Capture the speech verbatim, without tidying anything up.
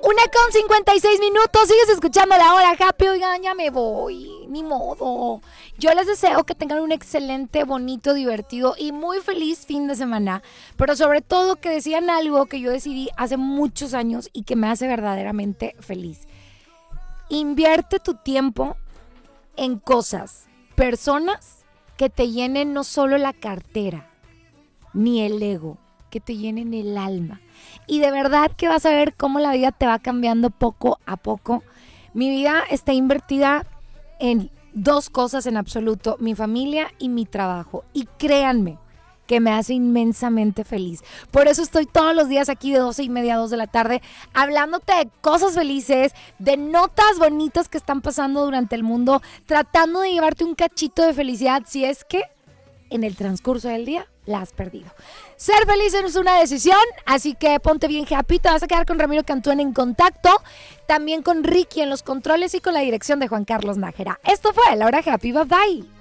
Una con cincuenta y seis minutos, sigues escuchando la hora happy. Oigan, ya me voy, ni modo. Yo les deseo que tengan un excelente, bonito, divertido y muy feliz fin de semana. Pero sobre todo que decían algo que yo decidí hace muchos años y que me hace verdaderamente feliz. Invierte tu tiempo en cosas, personas que te llenen no solo la cartera, ni el ego, que te llenen el alma. Y de verdad que vas a ver cómo la vida te va cambiando poco a poco. Mi vida está invertida en dos cosas en absoluto, mi familia y mi trabajo. Y créanme que me hace inmensamente feliz. Por eso estoy todos los días aquí de doce y media a dos de la tarde hablándote de cosas felices, de notas bonitas que están pasando durante el mundo, tratando de llevarte un cachito de felicidad si es que en el transcurso del día la has perdido. Ser feliz es una decisión, así que ponte bien happy. Te vas a quedar con Ramiro Cantú en contacto, también con Ricky en los controles y con la dirección de Juan Carlos Nájera. Esto fue La Hora Happy. Bye bye.